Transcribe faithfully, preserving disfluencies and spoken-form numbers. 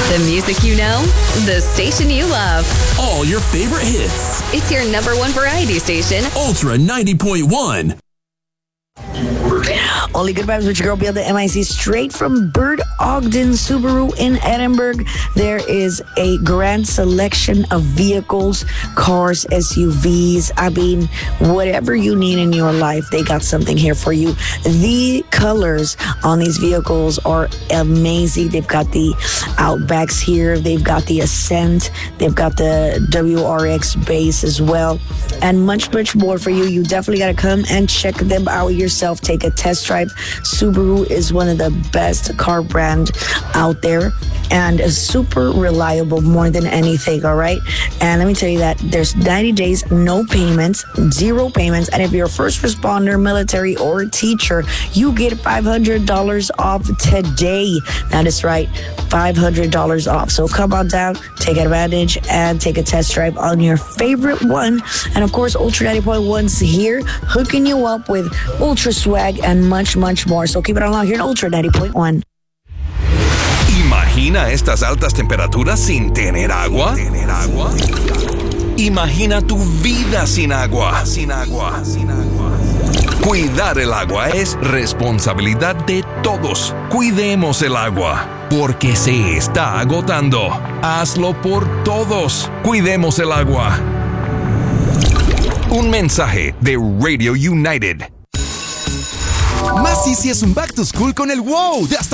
The music you know, the station you love. All your favorite hits. It's your number one variety station. Ultra ninety point one. Only good vibes with your girl, Bill, the M I C, straight from Bird Ogden Subaru in Edinburgh. There is a grand selection of vehicles, cars, S U Vs. I mean, whatever you need in your life, they got something here for you. The colors on these vehicles are amazing. They've got the Outbacks here. They've got the Ascent. They've got the W R X base as well. And much, much more for you. You definitely got to come and check them out yourself. Take a test drive. Subaru is one of the best car brand out there and is super reliable more than anything, all right? And let me tell you that there's ninety days, no payments, zero payments. And if you're a first responder, military, or teacher, you get five hundred dollars off today. That is right, five hundred dollars off. So come on down, take advantage, and take a test drive on your favorite one. And of course, Ultra ninety point one's here, hooking you up with Ultra swag and much, much more. So keep it on here in Ultra ninety point one. Imagina estas altas temperaturas sin tener agua. ¿Tener agua? Imagina tu vida sin agua. Sin agua. Sin agua. Cuidar el agua es responsabilidad de todos. Cuidemos el agua, porque se está agotando. Hazlo por todos. Cuidemos el agua. Un mensaje de Radio United. Más Easy es un back to school con el wow de hasta